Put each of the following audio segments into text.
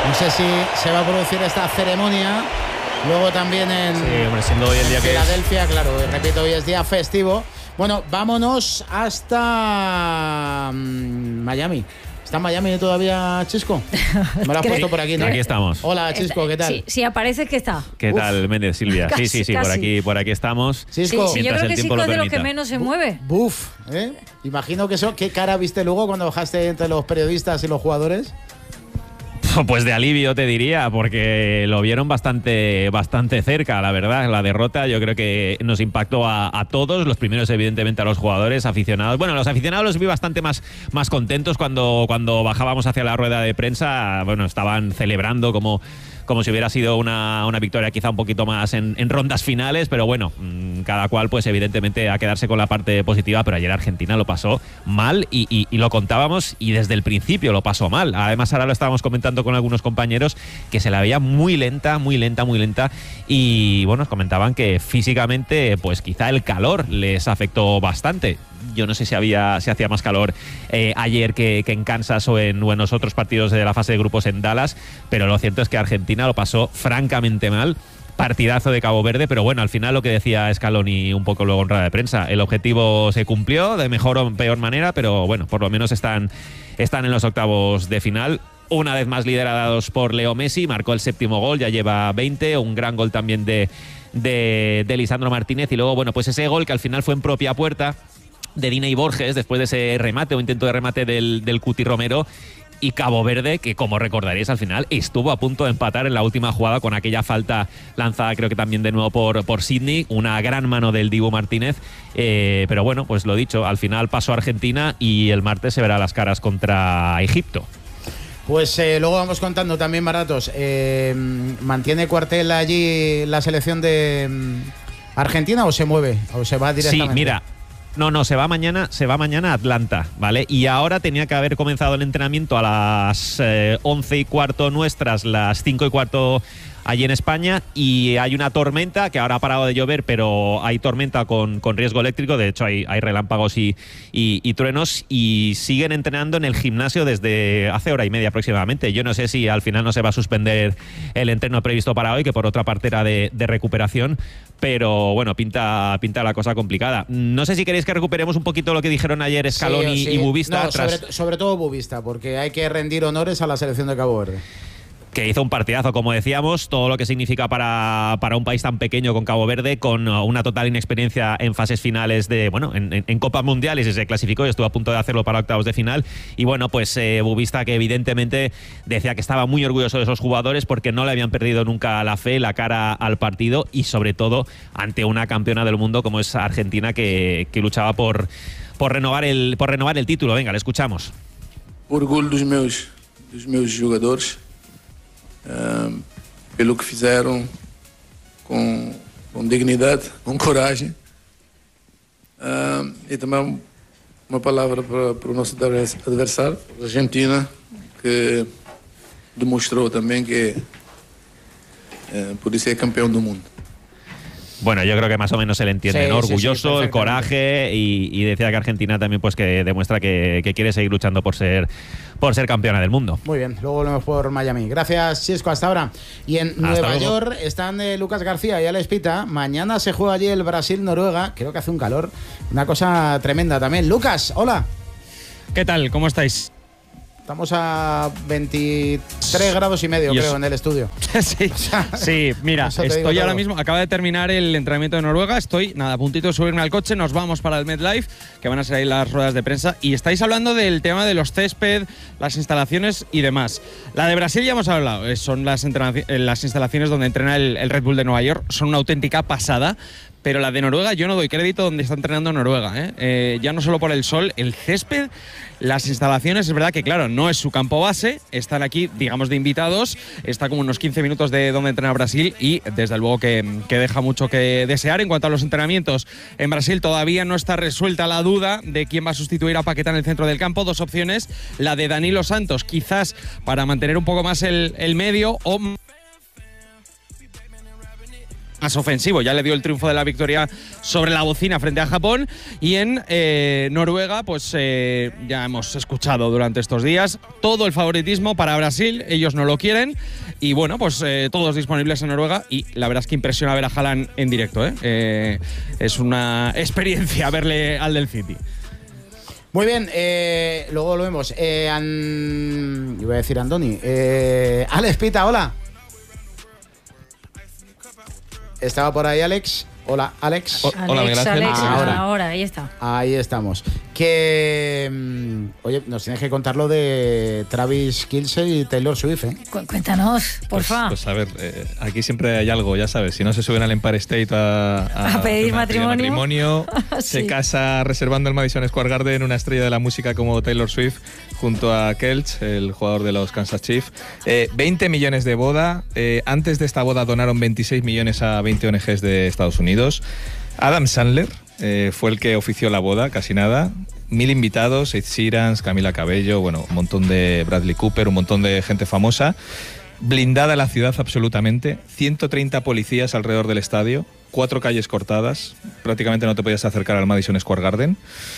No sé si se va a producir esta ceremonia. Luego también en, sí, hombre, siendo hoy el día Filadelfia, claro, repito, hoy es día festivo. Bueno, vámonos hasta Miami. ¿Está en Miami todavía, Chisco? Me lo has puesto por aquí, ¿no? Aquí estamos. Hola, Chisco, ¿qué tal? Sí, aparece que está. ¿Qué tal, Méndez, Silvia? Casi, sí, por aquí estamos. Chisco, sí, yo creo que Chisco es de lo que menos se mueve. Buf, ¿eh? Imagino que eso. ¿Qué cara viste luego cuando bajaste entre los periodistas y los jugadores? Pues de alivio te diría, porque lo vieron bastante cerca, la verdad. La derrota yo creo que nos impactó a todos, los primeros evidentemente a los jugadores, aficionados. Bueno, los aficionados los vi bastante más contentos cuando bajábamos hacia la rueda de prensa. Bueno, estaban celebrando como si hubiera sido una victoria quizá un poquito más en rondas finales, pero bueno, cada cual pues evidentemente a quedarse con la parte positiva, pero ayer Argentina lo pasó mal y lo contábamos y desde el principio lo pasó mal. Además ahora lo estábamos comentando con algunos compañeros que se la veía muy lenta y bueno, nos comentaban que físicamente pues quizá el calor les afectó bastante. Yo no sé si hacía más calor ayer que en Kansas o en los otros partidos de la fase de grupos en Dallas, pero lo cierto es que Argentina lo pasó francamente mal. Partidazo de Cabo Verde, pero bueno, al final lo que decía Scaloni un poco luego en rueda de prensa, el objetivo se cumplió de mejor o peor manera, pero bueno, por lo menos están en los octavos de final. Una vez más liderados por Leo Messi, marcó el 7º gol, ya lleva 20, un gran gol también de Lisandro Martínez y luego, bueno, pues ese gol que al final fue en propia puerta de Diney Borges después de ese remate o intento de remate del Cuti Romero, y Cabo Verde, que como recordaréis al final estuvo a punto de empatar en la última jugada con aquella falta lanzada creo que también de nuevo por Sidney, una gran mano del Dibu Martínez, pero bueno, pues lo dicho, al final pasó Argentina y el martes se verá las caras contra Egipto. Pues luego vamos contando también baratos. ¿Mantiene cuartel allí la selección de Argentina o se mueve? ¿O se va directamente? Sí, mira. No, se va mañana a Atlanta, ¿vale? Y ahora tenía que haber comenzado el entrenamiento a las 11:15 nuestras, las 5:15 allí en España, y hay una tormenta que ahora ha parado de llover, pero hay tormenta con riesgo eléctrico, de hecho hay relámpagos y truenos, y siguen entrenando en el gimnasio desde hace hora y media aproximadamente. Yo no sé si al final no se va a suspender el entreno previsto para hoy, que por otra parte era de recuperación, pero bueno, pinta la cosa complicada. No sé si queréis que recuperemos un poquito lo que dijeron ayer Scaloni y Bubista. No, sobre todo Bubista, porque hay que rendir honores a la selección de Cabo Verde. Que hizo un partidazo, como decíamos, todo lo que significa para un país tan pequeño con Cabo Verde, con una total inexperiencia en fases finales en Copas Mundiales, y se clasificó y estuvo a punto de hacerlo para octavos de final. Y bueno, pues Bubista, que evidentemente decía que estaba muy orgulloso de esos jugadores porque no le habían perdido nunca la fe, la cara al partido, y sobre todo ante una campeona del mundo como es Argentina, que luchaba por renovar el título. Venga, le escuchamos. Orgulho dos meus jogadores. Pelo que fizeram com dignidade, com coragem, e também uma palavra para o nosso adversário, a Argentina, que demonstrou também que pode ser campeão do mundo. Bueno, yo creo que más o menos se le entiende, sí, ¿no? Orgulloso, sí, el coraje, y decía que Argentina también pues que demuestra que quiere seguir luchando por ser campeona del mundo. Muy bien, luego volvemos por Miami. Gracias, Chisco, hasta ahora. Y en Nueva York están Lucas García y Alex Pita. Mañana se juega allí el Brasil-Noruega. Creo que hace un calor, una cosa tremenda también. Lucas, hola. ¿Qué tal? ¿Cómo estáis? Estamos a 23 grados y medio, creo, en el estudio. Sí, mira, estoy ahora mismo, acaba de terminar el entrenamiento de Noruega, estoy a puntito de subirme al coche, nos vamos para el MetLife, que van a ser ahí las ruedas de prensa, y estáis hablando del tema de los césped, las instalaciones y demás. La de Brasil ya hemos hablado, son las instalaciones donde entrena el Red Bull de Nueva York, son una auténtica pasada. Pero la de Noruega, yo no doy crédito donde está entrenando Noruega, ya no solo por el sol, el césped, las instalaciones, es verdad que claro, no es su campo base, están aquí, digamos, de invitados, está como unos 15 minutos de donde entrena Brasil, y desde luego que deja mucho que desear. En cuanto a los entrenamientos, en Brasil todavía no está resuelta la duda de quién va a sustituir a Paquetá en el centro del campo. Dos opciones, la de Danilo Santos, quizás para mantener un poco más el medio, o más ofensivo. Ya le dio el triunfo de la victoria sobre la bocina frente a Japón. Y en Noruega, pues ya hemos escuchado durante estos días todo el favoritismo para Brasil. Ellos no lo quieren. Y bueno, pues todos disponibles en Noruega. Y la verdad es que impresiona ver a Haaland en directo. Es una experiencia verle al del City. Muy bien, luego lo vemos. Iba a decir Andoni. Alex Pita, hola. ¿Estaba por ahí Alex? Hola, Alex. Hola, Miguel Ángel. Ahora, ahí está. Ahí estamos. Que, oye, nos tienes que contar lo de Travis Kelce y Taylor Swift, ¿eh? Cuéntanos, porfa. Pues a ver, aquí siempre hay algo, ya sabes. Si no se suben al Empire State a pedir matrimonio, sí. Se casa reservando el Madison Square Garden una estrella de la música como Taylor Swift junto a Kelce, el jugador de los Kansas Chiefs. 20 millones de boda. Antes de esta boda donaron 26 millones a 20 ONGs de Estados Unidos. Adam Sandler fue el que ofició la boda, casi nada. 1000 invitados, Ed Sheeran, Camila Cabello, bueno, un montón de Bradley Cooper, un montón de gente famosa. Blindada la ciudad absolutamente, 130 policías alrededor del estadio, 4 calles cortadas, prácticamente no te podías acercar al Madison Square Garden.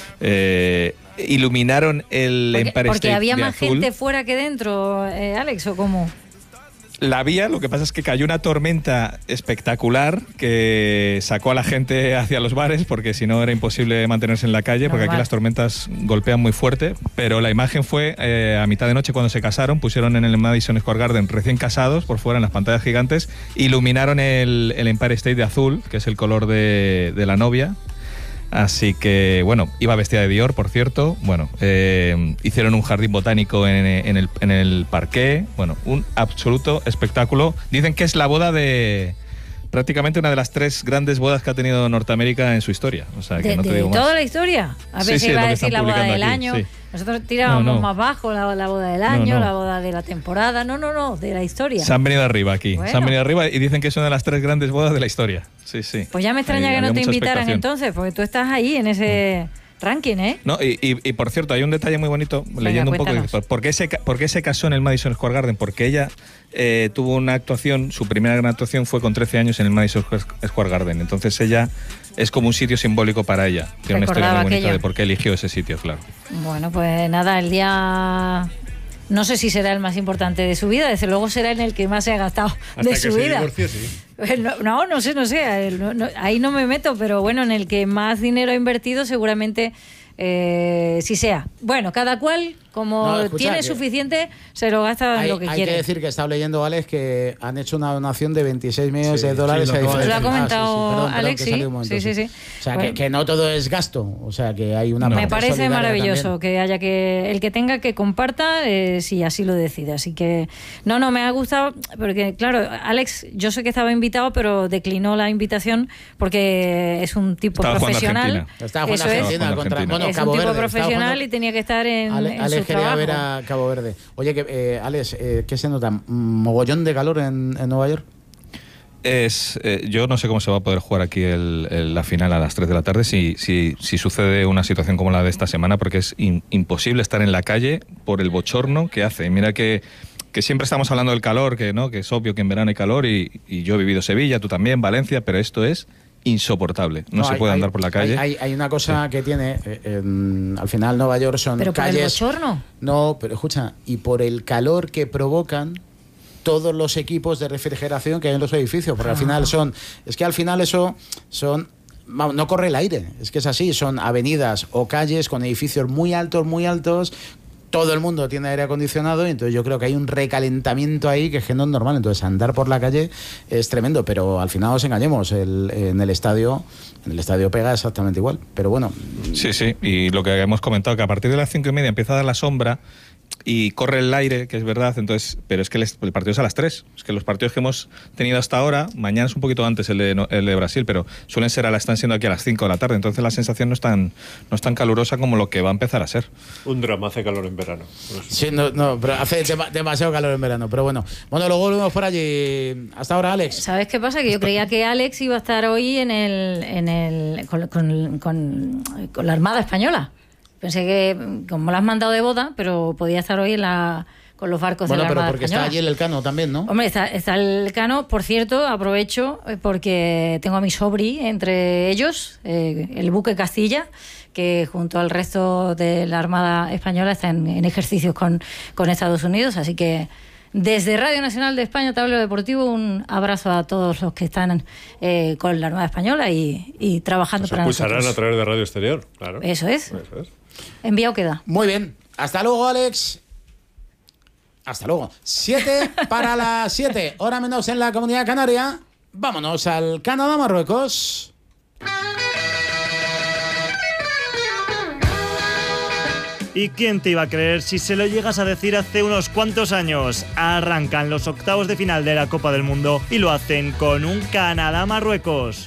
Iluminaron el Empire State porque había de más azul. gente fuera que dentro, Alex, ¿o cómo? La había, lo que pasa es que cayó una tormenta espectacular que sacó a la gente hacia los bares, porque si no era imposible mantenerse en la calle, porque aquí las tormentas golpean muy fuerte. Pero la imagen fue a mitad de noche cuando se casaron, pusieron en el Madison Square Garden recién casados, por fuera en las pantallas gigantes, iluminaron el Empire State de azul, que es el color de la novia. Así que, bueno, iba vestida de Dior, por cierto. Bueno, hicieron un jardín botánico en el parqué. Bueno, un absoluto espectáculo. Dicen que es la boda de... prácticamente una de las 3 grandes bodas que ha tenido Norteamérica en su historia. O sea, que no te digo más. ¿Toda la historia? A ver si iba a decir la boda del año. Sí. Nosotros tirábamos más bajo la boda del año, la boda de la temporada. No, de la historia. Se han venido arriba aquí. Bueno. Se han venido arriba y dicen que es una de las 3 grandes bodas de la historia. Sí. Pues ya me extraña que no te invitaran entonces, porque tú estás ahí en ese... ranking, ¿eh? No, y por cierto, hay un detalle muy bonito. Venga, leyendo un poco. ¿Por qué se casó en el Madison Square Garden? Porque ella tuvo una actuación, su primera gran actuación fue con 13 años en el Madison Square Garden. Entonces ella es como un sitio simbólico para ella. Tiene una historia muy bonita de por qué eligió ese sitio, claro. Bueno, pues nada, el día... No sé si será el más importante de su vida, desde luego será en el que más se ha gastado de su vida. Divorció, sí. No sé, ahí no me meto, pero bueno, en el que más dinero ha invertido seguramente sí sea. Bueno, cada cual, como tiene suficiente, se lo gasta en lo que quiere. Hay que decir que estaba leyendo, Alex, que han hecho una donación de 26 millones de dólares a diferentes. Lo ha comentado Alex, sí. O sea, que no todo es gasto, o sea, que hay una... Me parece maravilloso que haya el que tenga que comparta, si así lo decide. Así que, no, me ha gustado, porque claro, Alex, yo sé que estaba invitado, pero declinó la invitación porque es un tipo profesional. Estaba jugando Argentina contra... Es un tipo profesional y tenía que estar en su trabajo. Ver a Cabo Verde. Oye, Alex, ¿qué se nota? ¿Mogollón de calor en Nueva York? Yo no sé cómo se va a poder jugar aquí la final a las 3 de la tarde si sucede una situación como la de esta semana, porque es imposible estar en la calle por el bochorno que hace. Mira que siempre estamos hablando del calor, que es obvio que en verano hay calor y yo he vivido Sevilla, tú también, Valencia, pero esto es insoportable. No se puede andar por la calle. Hay una cosa que tiene, al final Nueva York son calles... ¿Pero por el bochorno? No, pero escucha, y por el calor que provocan todos los equipos de refrigeración que hay en los edificios, porque al final no corre el aire, es que es así, son avenidas o calles con edificios muy altos, todo el mundo tiene aire acondicionado y entonces yo creo que hay un recalentamiento ahí que es que no es normal. Entonces andar por la calle es tremendo, pero al final nos engañemos, en el estadio pega exactamente igual, pero bueno. Sí, y lo que hemos comentado, que a partir de las 5:30 empieza a dar la sombra y corre el aire, que es verdad, entonces, pero es que el partido es a las 3. Es que los partidos que hemos tenido hasta ahora, mañana es un poquito antes el de Brasil, pero están siendo aquí a las 5 de la tarde, entonces la sensación no es tan calurosa como lo que va a empezar a ser. Un drama, hace calor en verano. Sí, pero hace demasiado calor en verano, pero bueno, luego volvemos por allí. Hasta ahora, Alex. ¿Sabes qué pasa? Que yo creía que Alex iba a estar hoy con la Armada Española. Pensé que, como la has mandado de boda, pero podía estar hoy con los barcos de la Armada Bueno, pero porque española. está allí el Elcano también, ¿no? Hombre, está el Elcano. Por cierto, aprovecho porque tengo a mi sobri entre ellos, el buque Castilla, que junto al resto de la Armada Española está en ejercicios con Estados Unidos. Así que desde Radio Nacional de España, Tablero Deportivo, un abrazo a todos los que están con la Armada Española y trabajando para nosotros. Pulsarán a través de Radio Exterior, claro. Eso es. Enviado queda. Muy bien. Hasta luego, Alex. Hasta luego. 7 para las 7, hora menos en la Comunidad Canaria. Vámonos al Canadá-Marruecos. ¿Y quién te iba a creer si se lo llegas a decir hace unos cuantos años? Arrancan los octavos de final de la Copa del Mundo y lo hacen con un Canadá-Marruecos.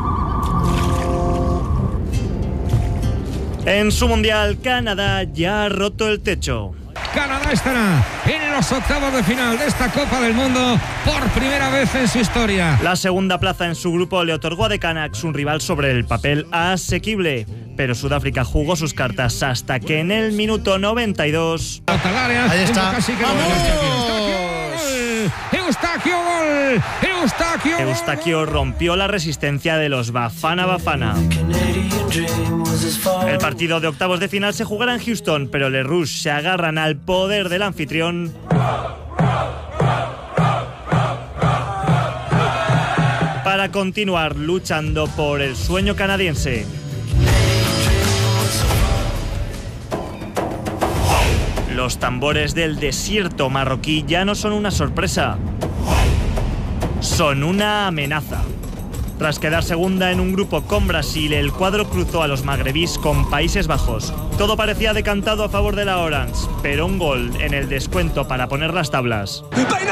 En su mundial, Canadá ya ha roto el techo. Canadá estará en los octavos de final de esta Copa del Mundo por primera vez en su historia. La segunda plaza en su grupo le otorgó a The Canucks un rival sobre el papel asequible, pero Sudáfrica jugó sus cartas hasta que en el minuto 92... Ahí está. Eustaquio rompió la resistencia de los Bafana Bafana. El partido de octavos de final se jugará en Houston, pero les Rouges se agarran al poder del anfitrión para continuar luchando por el sueño canadiense. Los tambores del desierto marroquí ya no son una sorpresa, son una amenaza. Tras quedar segunda en un grupo con Brasil, el cuadro cruzó a los magrebíes con Países Bajos. Todo parecía decantado a favor de la Orange, pero un gol en el descuento para poner las tablas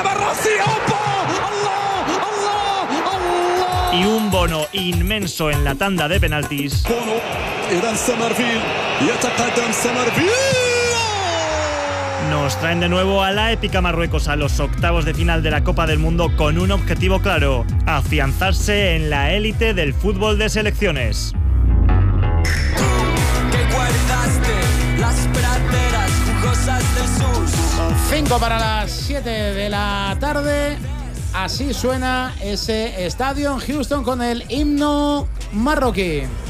y un Bono inmenso en la tanda de penaltis nos traen de nuevo a la épica Marruecos a los octavos de final de la Copa del Mundo con un objetivo claro: afianzarse en la élite del fútbol de selecciones. 5 para las 7 de la tarde. Así suena ese estadio en Houston con el himno marroquí.